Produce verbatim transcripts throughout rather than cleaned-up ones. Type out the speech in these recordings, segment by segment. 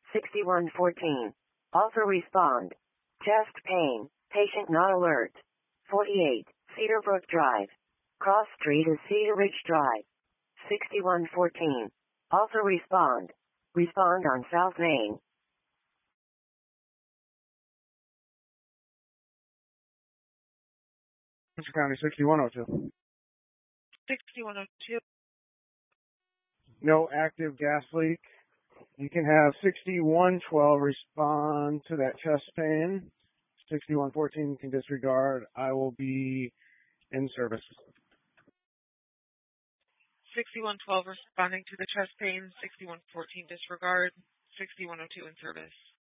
sixty-one fourteen. Also respond. Chest pain. Patient not alert. forty-eight. Cedar Brook Drive. Cross Street is Cedar Ridge Drive. sixty-one fourteen. Also respond. Respond on South Main. Custer County sixty-one oh two. sixty-one oh two. No active gas leak. You can have sixty-one twelve respond to that chest pain. sixty-one fourteen can disregard. I will be in service. sixty-one twelve responding to the chest pain. sixty-one fourteen disregard. sixty-one oh two in service.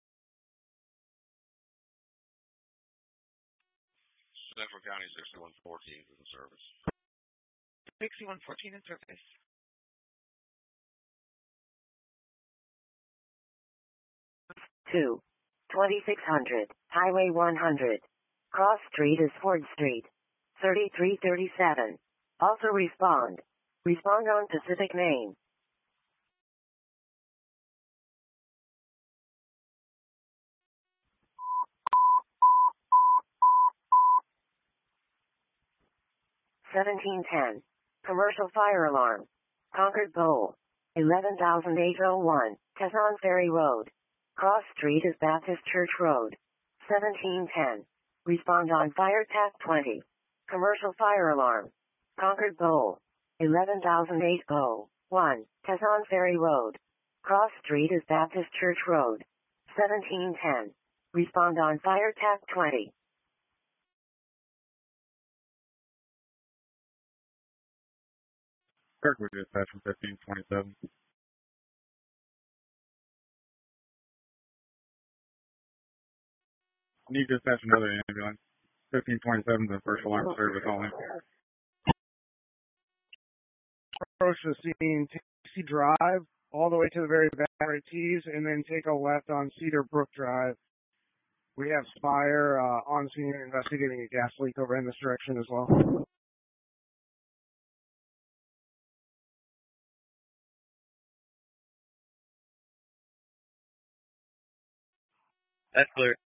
Central County sixty-one fourteen is in service. sixty-one fourteen in service. two. twenty-six hundred. Highway one hundred. Cross Street is Ford Street. thirty-three thirty-seven. Also respond. Respond on Pacific Main. seventeen ten. Commercial fire alarm. Concord Bowl. eleven thousand eight oh one. Kazan Ferry Road. Cross Street is Baptist Church Road. seventeen ten. Respond on Fire Tac twenty. Commercial fire alarm. Concord Bowl. eleven thousand eight oh one. Kazan Ferry Road. Cross Street is Baptist Church Road. seventeen ten. Respond on Fire Tac twenty. Kirkwood dispatch from fifteen twenty-seven. Need to dispatch another ambulance. fifteen twenty-seven is the first alarm service only. Approach the scene, T Drive, all the way to the very back of T's, and then take a left on Cedar Brook Drive. We have Spire uh, on scene investigating a gas leak over in this direction as well. That's clear.